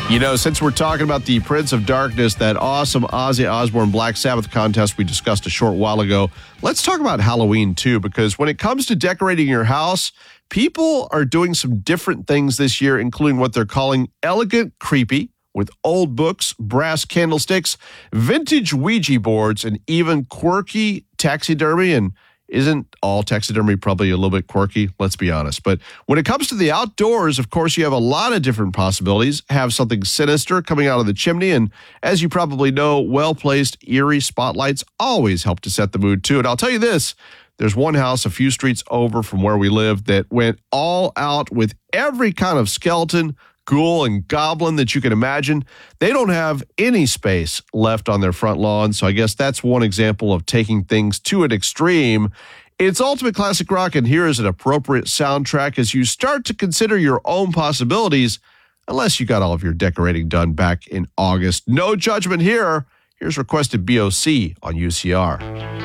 You know, since we're talking about the Prince of Darkness, that awesome Ozzy Osbourne Black Sabbath contest we discussed a short while ago, let's talk about Halloween too, because when it comes to decorating your house, people are doing some different things this year, including what they're calling elegant creepy, with old books, brass candlesticks, vintage Ouija boards, and even quirky taxidermy. And isn't all taxidermy probably a little bit quirky? Let's be honest. But when it comes to the outdoors, of course, you have a lot of different possibilities. Have something sinister coming out of the chimney. And as you probably know, well-placed, eerie spotlights always help to set the mood too. And I'll tell you this, there's one house a few streets over from where we live that went all out with every kind of skeleton, ghoul, and goblin that you can imagine. They don't have any space left on their front lawn, so I guess that's one example of taking things to an extreme. It's Ultimate Classic Rock, and here is an appropriate soundtrack as you start to consider your own possibilities, unless you got all of your decorating done back in August. No judgment here. Here's Requested BOC on UCR.